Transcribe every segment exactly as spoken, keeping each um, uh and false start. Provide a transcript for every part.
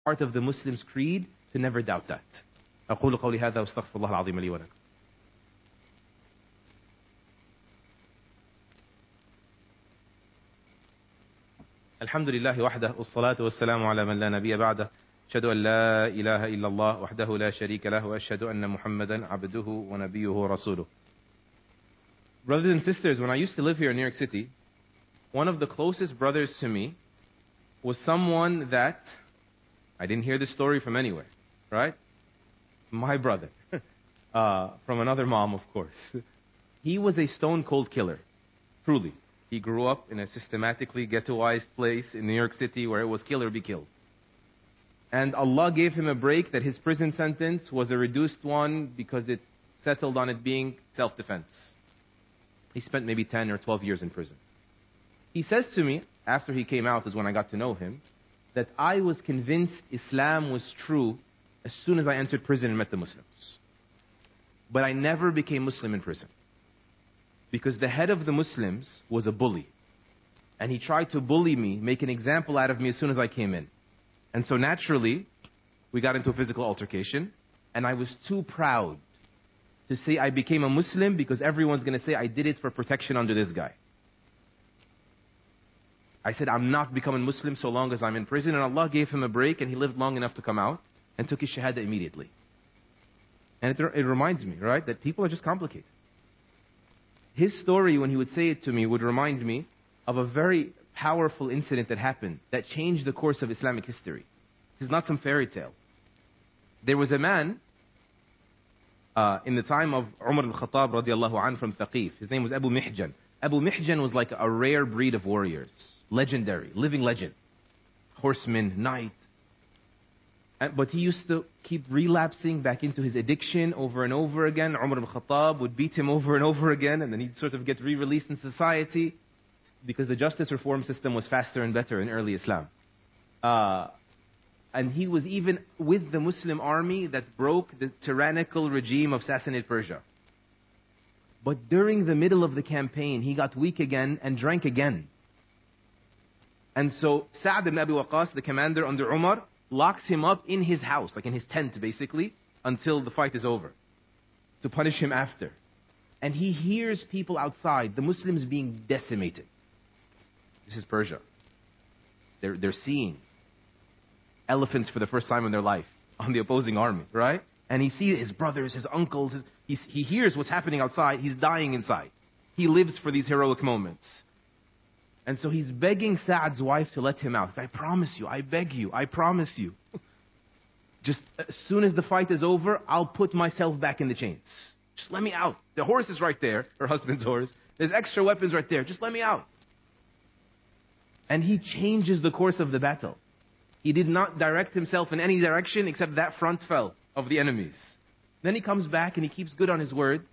part of the Muslim's creed to never doubt that. أقول قولي هذا واستغفر الله العظيم لي ولكم. الحمد لله وحده والصلاة والسلام على من لا نبي بعده أشهد أن لا إله إلا الله وحده لا شريك له وأشهد أن محمدا عبده ونبيه ورسوله. Brothers and sisters, when I used to live here in New York City, one of the closest brothers to me was someone that I didn't hear the story from anywhere, right? My brother, uh, from another mom, of course. He was a stone cold killer, truly. He grew up in a systematically ghettoized place in New York City where it was kill or be killed. And Allah gave him a break that his prison sentence was a reduced one because it settled on it being self-defense. He spent maybe ten or twelve years in prison. He says to me, after he came out is when I got to know him, that I was convinced Islam was true as soon as I entered prison and met the Muslims. But I never became Muslim in prison. Because the head of the Muslims was a bully. And he tried to bully me, make an example out of me as soon as I came in. And so naturally, we got into a physical altercation. And I was too proud to say I became a Muslim because everyone's going to say I did it for protection under this guy. I said I'm not becoming Muslim so long as I'm in prison. And Allah gave him a break and he lived long enough to come out and took his shahada immediately. And it, it reminds me, right, that people are just complicated. His story, when he would say it to me, would remind me of a very powerful incident that happened that changed the course of Islamic history. This is not some fairy tale. There was a man uh, in the time of Umar al-Khattab radiallahu anhu from Thaqif. His name was Abu Mihjan. Abu Mihjan was like a rare breed of warriors. Legendary, living legend. Horseman, knight. But he used to keep relapsing back into his addiction over and over again. Umar al-Khattab would beat him over and over again, and then he'd sort of get re-released in society because the justice reform system was faster and better in early Islam. Uh, and he was even with the Muslim army that broke the tyrannical regime of Sassanid Persia. But during the middle of the campaign, he got weak again and drank again. And so Sa'd ibn Abi Waqqas, the commander under Umar, locks him up in his house, like in his tent basically, until the fight is over, to punish him after. And he hears people outside, the Muslims being decimated. This is Persia. They're, they're seeing elephants for the first time in their life on the opposing army, right? And he sees his brothers, his uncles, his, he, he hears what's happening outside, he's dying inside. He lives for these heroic moments. And so he's begging Sa'd's wife to let him out. I promise you, I beg you, I promise you. Just as soon as the fight is over, I'll put myself back in the chains. Just let me out. The horse is right there, her husband's horse. There's extra weapons right there. Just let me out. And he changes the course of the battle. He did not direct himself in any direction except that front fell of the enemies. Then he comes back and he keeps good on his word.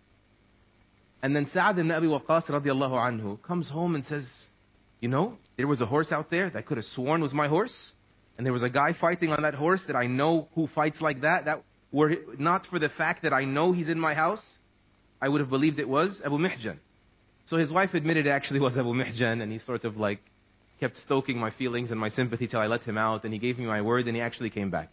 And then Sa'd ibn Abi Waqqas radiallahu anhu comes home and says, you know, there was a horse out there that I could have sworn was my horse. And there was a guy fighting on that horse that I know who fights like that. That were it not for the fact that I know he's in my house, I would have believed it was Abu Mihjan. So his wife admitted it actually was Abu Mihjan, and he sort of like kept stoking my feelings and my sympathy till I let him out, and he gave me my word, and he actually came back.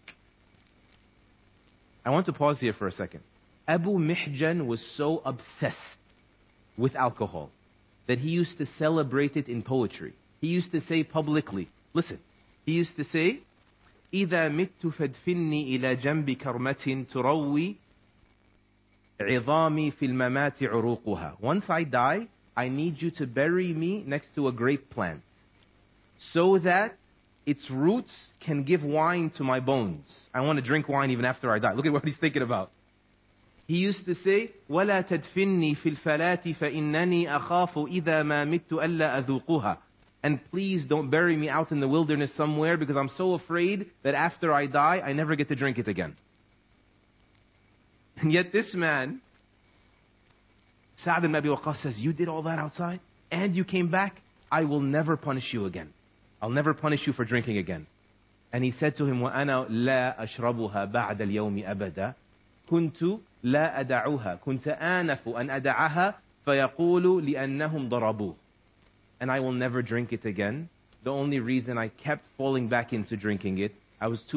I want to pause here for a second. Abu Mihjan was so obsessed with alcohol that he used to celebrate it in poetry. He used to say publicly, listen, he used to say, إِذَا مِتُّ فَادْفِنِّي إِلَى جَنْبِ كَرْمَةٍ تُرَوِّي عِظَامِي فِي الْمَمَاتِ عُرُوقُهَا. Once I die, I need you to bury me next to a grape plant so that its roots can give wine to my bones. I want to drink wine even after I die. Look at what he's thinking about. He used to say, وَلَا تَدْفِنِّي فِي الْفَلَاتِ فَإِنَّنِي أَخَافُ إِذَا مَا مِتُّ أَلَّا أَذُوقُهَا. And please don't bury me out in the wilderness somewhere because I'm so afraid that after I die, I never get to drink it again. And yet this man, Sa'd ibn Abi Waqqas says, you did all that outside and you came back, I will never punish you again. I'll never punish you for drinking again. And he said to him, وَأَنَا لَا أَشْرَبُهَا بَعْدَ الْيَوْمِ أَبَدًا كنت لا أدعوها كنت آنف أن أدعها فيقول لأنهم ضربوه. And I will never drink it again. The only reason I kept falling back into drinking it I was too